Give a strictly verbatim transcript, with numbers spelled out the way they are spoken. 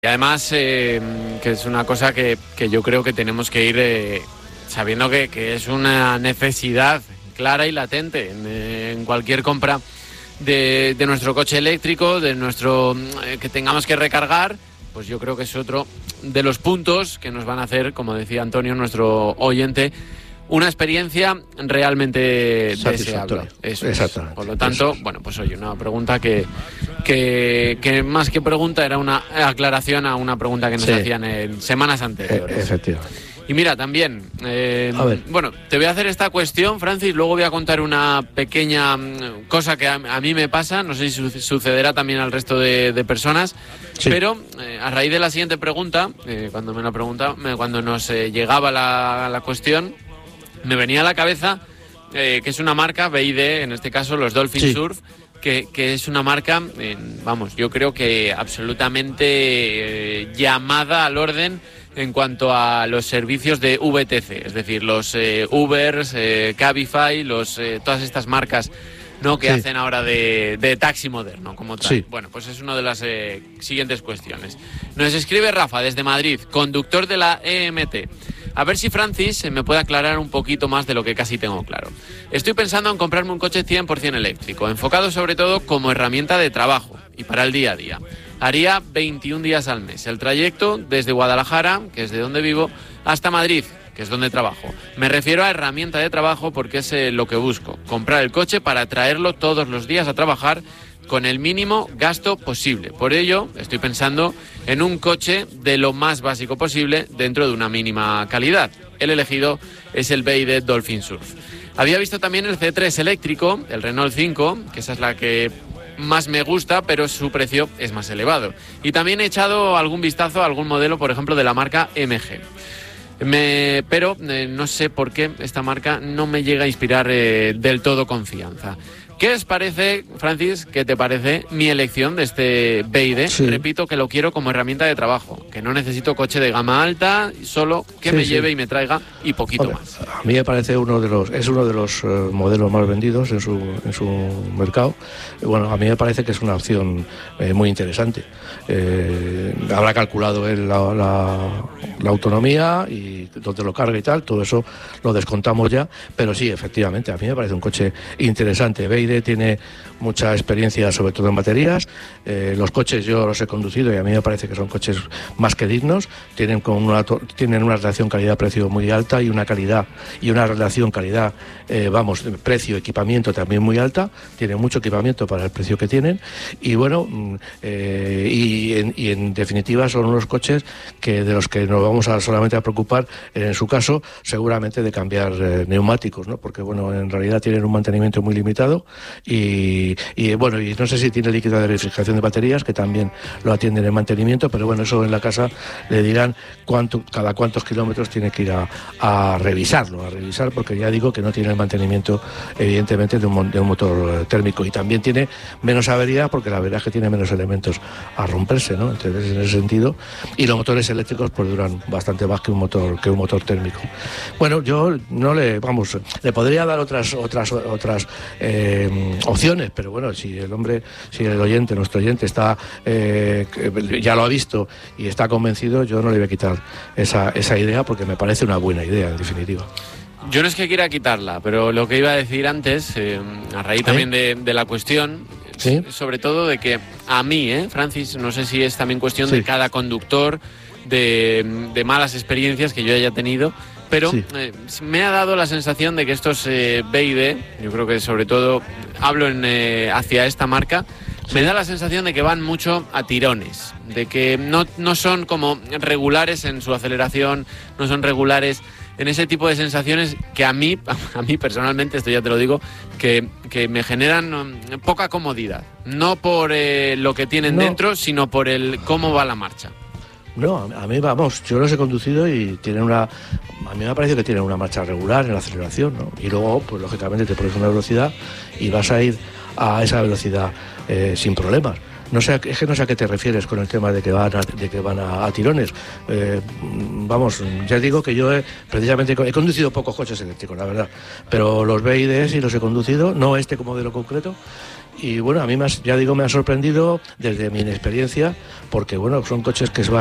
Y además, eh, que es una cosa que, que yo creo que tenemos que ir eh, sabiendo que, que es una necesidad clara y latente en, en cualquier compra de, de nuestro coche eléctrico, de nuestro eh, que tengamos que recargar. Pues yo creo que es otro de los puntos que nos van a hacer, como decía Antonio, nuestro oyente, una experiencia realmente deseable. Eso es. Por lo tanto, bueno, pues oye, una pregunta que, que, que más que pregunta era una aclaración a una pregunta que nos sí. hacían en semanas anteriores. E- efectivamente. Y mira, también, eh, bueno, te voy a hacer esta cuestión, Francis, luego voy a contar una pequeña cosa que a, a mí me pasa, no sé si su- sucederá también al resto de, de personas, sí. pero eh, a raíz de la siguiente pregunta, eh, cuando me la pregunta, me, cuando nos eh, llegaba la, la cuestión, me venía a la cabeza eh, que es una marca B Y D, en este caso los Dolphin sí. Surf, que, que es una marca, eh, vamos, yo creo que absolutamente eh, llamada al orden en cuanto a los servicios de V T C, es decir, los eh, Ubers, eh, Cabify, los, eh, todas estas marcas no que sí. hacen ahora de, de taxi moderno como tal. Sí. Bueno, pues es una de las eh, siguientes cuestiones. Nos escribe Rafa desde Madrid, conductor de la E M T. A ver si Francis me puede aclarar un poquito más de lo que casi tengo claro. Estoy pensando en comprarme un coche cien por ciento eléctrico, enfocado sobre todo como herramienta de trabajo y para el día a día. Haría veintiún días al mes. El trayecto desde Guadalajara, que es de donde vivo, hasta Madrid, que es donde trabajo. Me refiero a herramienta de trabajo porque es eh, lo que busco. Comprar el coche para traerlo todos los días a trabajar con el mínimo gasto posible. Por ello, estoy pensando en un coche de lo más básico posible dentro de una mínima calidad. El elegido es el B Y D Dolphin Surf. Había visto también el C tres eléctrico, el Renault cinco, que esa es la que más me gusta, pero su precio es más elevado. Y también he echado algún vistazo a algún modelo, por ejemplo, de la marca M G. Me, pero eh, no sé por qué esta marca no me llega a inspirar eh, del todo confianza. ¿Qué os parece, Francis, qué te parece mi elección de este B Y D? Sí. Repito que lo quiero como herramienta de trabajo, que no necesito coche de gama alta, solo que sí, me sí. lleve y me traiga y poquito Hombre, más. A mí me parece uno de los, es uno de los uh, modelos más vendidos en su, en su mercado. Bueno, a mí me parece que es una opción eh, muy interesante. Eh, habrá calculado él la, la, la autonomía y dónde lo carga y tal, todo eso lo descontamos ya, pero sí, efectivamente, a mí me parece un coche interesante. B Y D tiene mucha experiencia, sobre todo en baterías. Eh, los coches yo los he conducido y a mí me parece que son coches más que dignos. Tienen, con una, tienen una relación calidad-precio muy alta y una calidad y una relación calidad, eh, vamos, precio-equipamiento también muy alta. Tienen mucho equipamiento para el precio que tienen. Y bueno, eh, y, en, y en definitiva son unos coches que de los que nos vamos a solamente a preocupar, en su caso, seguramente de cambiar eh, neumáticos, ¿no? Porque bueno, en realidad tienen un mantenimiento muy limitado. Y, y bueno, y no sé si tiene líquido de refrigeración de baterías, que también lo atienden en mantenimiento, pero bueno, eso en la casa le dirán cuánto, cada cuántos kilómetros tiene que ir a, a revisarlo, a revisar, porque ya digo que no tiene el mantenimiento, evidentemente, de un, de un motor térmico, y también tiene menos avería, porque la verdad es que tiene menos elementos a romperse, ¿no? Entonces, en ese sentido, y los motores eléctricos pues duran bastante más que un motor, que un motor térmico. Bueno, yo no le, vamos, le podría dar otras, otras, otras eh, opciones, pero bueno, si el hombre, si el oyente, nuestro oyente está eh, ya lo ha visto y está convencido, yo no le voy a quitar esa, esa idea, porque me parece una buena idea, en definitiva. Yo no es que quiera quitarla, pero lo que iba a decir antes, eh, a raíz ¿Eh? también de, de la cuestión, ¿Sí? sobre todo de que a mí, ¿eh, Francis, no sé si es también cuestión sí. de cada conductor, de, de malas experiencias que yo haya tenido, pero sí. eh, me ha dado la sensación de que estos eh, B Y D, yo creo que sobre todo hablo en, eh, hacia esta marca, sí. me da la sensación de que van mucho a tirones, de que no, no son como regulares en su aceleración, no son regulares en ese tipo de sensaciones que a mí, a mí personalmente, esto ya te lo digo, que, que me generan um, poca comodidad, no por eh, lo que tienen no. dentro, sino por el cómo va la marcha. No, a mí, vamos, yo los he conducido y tienen una, a mí me parece que tienen una marcha regular en la aceleración, ¿no? Y luego, pues lógicamente te pones una velocidad y vas a ir a esa velocidad eh, sin problemas. No sé, es que no sé a qué te refieres con el tema de que van a, de que van a, a tirones. Eh, vamos, ya digo que yo he, precisamente he conducido pocos coches eléctricos, la verdad, pero los B Y D sí los he conducido, no este como modelo concreto, y bueno, a mí me has, ya digo, me ha sorprendido desde mi inexperiencia, porque bueno, son coches que se van